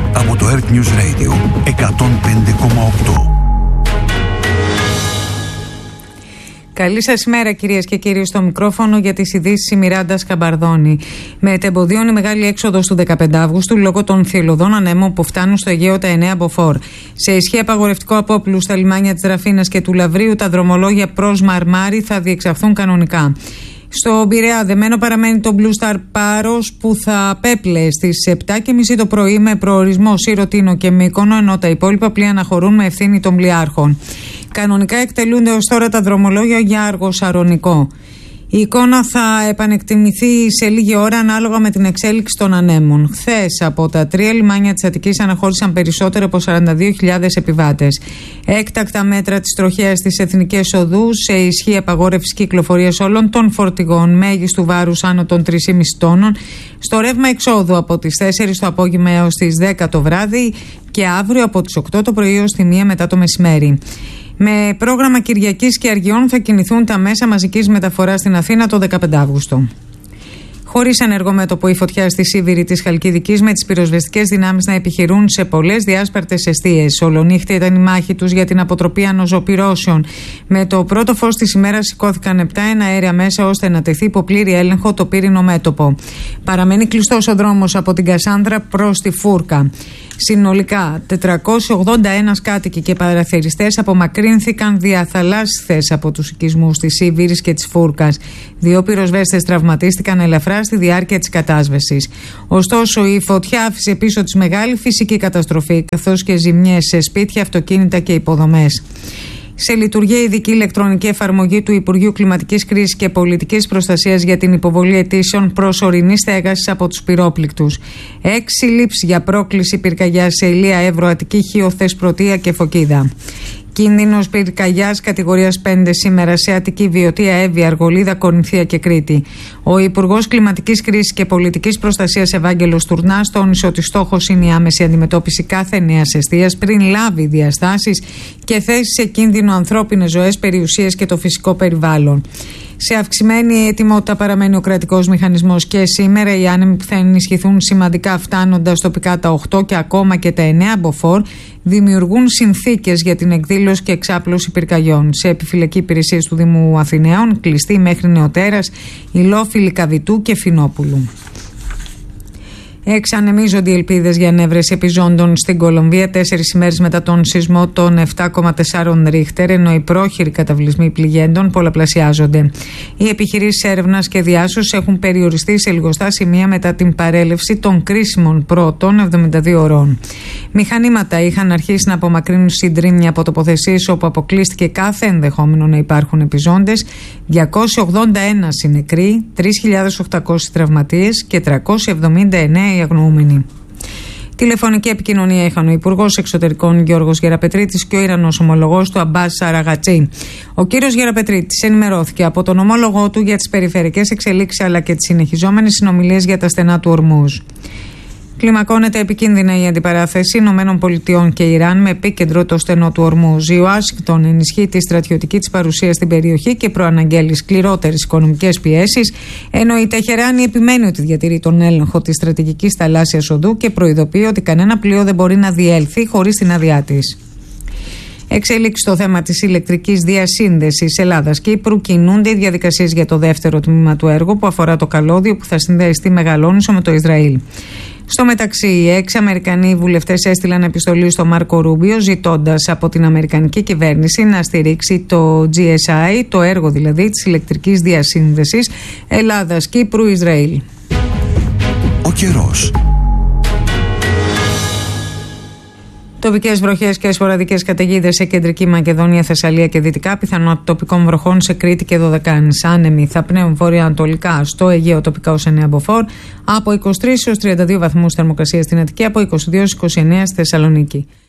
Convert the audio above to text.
από το Earth News Radio 105,8. Καλή σας ημέρα, κυρίες και κύριοι, στο μικρόφωνο για τις ειδήσεις η Μιράντα Σκαμπαρδόνη. Μετεμποδίων η μεγάλη έξοδος του 15 Αύγουστου λόγω των θηελωδών ανέμων που φτάνουν στο Αιγαίο τα 9 μποφόρ. Σε ισχύ απαγορευτικό απόπλου στα λιμάνια της Δραφίνας και του Λαβρίου, τα δρομολόγια προς Μαρμάρι θα διεξαχθούν κανονικά. Στο Πειραιά δεμένο παραμένει το Blue Star Πάρος που θα απέπλεε στις 7.30 το πρωί με προορισμό Σιρωτίνο και Μύκονο, ενώ τα υπόλοιπα πλοία αναχωρούν με ευθύνη των πλοιάρχων. Κανονικά εκτελούνται ως τώρα τα δρομολόγια για Άργο-Σαρονικό. Η εικόνα θα επανεκτιμηθεί σε λίγη ώρα ανάλογα με την εξέλιξη των ανέμων. Χθες από τα 3 λιμάνια της Αττικής αναχώρησαν περισσότερο από 42.000 επιβάτες. Έκτακτα μέτρα της τροχέας στις εθνικές οδούς, σε ισχύ απαγόρευση κυκλοφορίας όλων των φορτηγών μέγιστου βάρους άνω των 3,5 τόνων, στο ρεύμα εξόδου από τις 4 το απόγευμα έως τις 10 το βράδυ και αύριο από τις 8 το πρωί έως τη 1 μετά το μεσημέρι. Με πρόγραμμα Κυριακής και Αργιών θα κινηθούν τα μέσα μαζικής μεταφοράς στην Αθήνα το 15 Αύγουστο. Χωρίς ενεργό μέτωπο η φωτιά στη Σίβηρη της Χαλκιδικής, με τις πυροσβεστικές δυνάμεις να επιχειρούν σε πολλές διάσπαρτες εστίες. Ολονύχτη ήταν η μάχη τους για την αποτροπή ανωζοπυρώσεων. Με το πρώτο φως της ημέρας σηκώθηκαν 7 εναέρια μέσα ώστε να τεθεί υπό πλήρη έλεγχο το πύρινο μέτωπο. Παραμένει κλειστός ο δρόμος από την Κασάνδρα προς τη Φούρκα. Συνολικά 481 κάτοικοι και παραθεριστές απομακρύνθηκαν διαθαλάσσιθες από τους οικισμούς της Σίβηρης και της Φούρκας. 2 πυροσβέστες τραυματίστηκαν ελαφρά στη διάρκεια της κατάσβεσης. Ωστόσο, η φωτιά άφησε πίσω της μεγάλη φυσική καταστροφή, καθώς και ζημιές σε σπίτια, αυτοκίνητα και υποδομές. Σε λειτουργία ειδική ηλεκτρονική εφαρμογή του Υπουργείου Κλιματικής Κρίσης και Πολιτικής Προστασίας για την υποβολή αιτήσεων προσωρινής στέγασης από τους πυρόπληκτους. 6 λήψεις για πρόκληση πυρκαγιάς σε Ηλία, Εύρο, Αττική, Χίο, Θεσπρωτεία και Φωκίδα. Κίνδυνος πυρκαγιάς κατηγορίας 5 σήμερα σε Αττική, Βιωτία, Εύβοια, Αργολίδα, Κορινθία και Κρήτη. Ο Υπουργός Κλιματικής Κρίσης και Πολιτικής Προστασίας Ευάγγελος Τουρνάς τόνισε ότι στόχος είναι η άμεση αντιμετώπιση κάθε νέας εστίας πριν λάβει διαστάσεις και θέσει σε κίνδυνο ανθρώπινες ζωές, περιουσίες και το φυσικό περιβάλλον. Σε αυξημένη ετοιμότητα παραμένει ο κρατικός μηχανισμός και σήμερα οι άνεμοι που θα ενισχυθούν σημαντικά, φτάνοντας τοπικά τα 8 και ακόμα και τα 9 μποφόρ, δημιουργούν συνθήκες για την εκδήλωση και εξάπλωση πυρκαγιών. Σε επιφυλακή υπηρεσίες του Δήμου Αθηναίων, κλειστή μέχρι νεοτέρας, Ηλόφιλη, Καβιτού και Φινόπουλου. Εξανεμίζονται οι ελπίδες για ανέβρεση επιζώντων στην Κολομβία 4 ημέρες μετά τον σεισμό των 7,4 ρίχτερ, ενώ οι πρόχειροι καταβλισμοί πληγέντων πολλαπλασιάζονται. Οι επιχειρήσεις έρευνας και διάσωσης έχουν περιοριστεί σε λιγοστά σημεία μετά την παρέλευση των κρίσιμων πρώτων 72 ωρών. Μηχανήματα είχαν αρχίσει να απομακρύνουν συντρίμμια από τοποθεσίες όπου αποκλείστηκε κάθε ενδεχόμενο να υπάρχουν επιζώντες, 281 συνεκροί, 3.800 τραυματίες και 379 οι αγνοούμενοι. Τηλεφωνική επικοινωνία είχαν ο Υπουργός Εξωτερικών Γιώργος Γεραπετρίτης και ο Ιρανός ομολογός του Αμπάς Σαραγατσί. Ο κύριος Γεραπετρίτης ενημερώθηκε από τον ομόλογό του για τις περιφερειακές εξελίξεις αλλά και τις συνεχιζόμενες συνομιλίες για τα στενά του Ορμούζ. Κλιμακώνεται επικίνδυνα η αντιπαράθεση ΗΠΑ και Ιράν με επίκεντρο το στενό του Ορμούζ. Η Ουάσιγκτον ενισχύει τη στρατιωτική της παρουσία στην περιοχή και προαναγγέλει σκληρότερες οικονομικές πιέσεις, ενώ η Τεχεράνη επιμένει ότι διατηρεί τον έλεγχο της στρατηγικής θαλάσσιας οδού και προειδοποιεί ότι κανένα πλοίο δεν μπορεί να διέλθει χωρίς την άδειά της. Εξέλιξη στο θέμα της ηλεκτρικής διασύνδεσης Ελλάδας-Κύπρου. Κινούνται οι διαδικασίες για το δεύτερο τμήμα του έργου που αφορά το καλώδιο που θα συνδέσει τη Μεγαλόνησο με το Ισραήλ. Στο μεταξύ, οι 6 Αμερικανοί βουλευτές έστειλαν επιστολή στο Μάρκο Ρούμπιο ζητώντας από την Αμερικανική κυβέρνηση να στηρίξει το GSI, το έργο δηλαδή της ηλεκτρικής διασύνδεσης Ελλάδας-Κύπρου-Ισραήλ. Ο καιρός. Τοπικές βροχές και σποραδικές καταιγίδες σε κεντρική Μακεδονία, Θεσσαλία και δυτικά. Πιθανότητα τοπικών βροχών σε Κρήτη και Δωδεκάνης. Άνεμοι θα πνέουν βορειοανατολικά στο Αιγαίο τοπικά ως 9 μποφόρ. Από 23 έως 32 βαθμούς θερμοκρασία στην Αττική, από 22 έως 29 στη Θεσσαλονίκη.